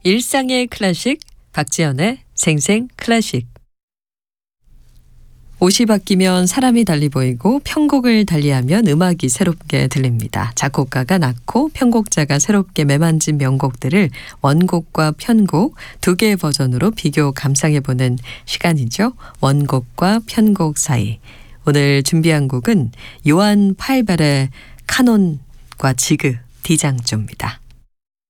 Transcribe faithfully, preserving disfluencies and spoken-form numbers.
일상의 클래식, 박지연의 생생 클래식. 옷이 바뀌면 사람이 달리 보이고 편곡을 달리하면 음악이 새롭게 들립니다. 작곡가가 낳고 편곡자가 새롭게 매만진 명곡들을 원곡과 편곡 두 개의 버전으로 비교 감상해보는 시간이죠. 원곡과 편곡 사이. 오늘 준비한 곡은 요한 파일벨의 카논과 지그 디장조입니다.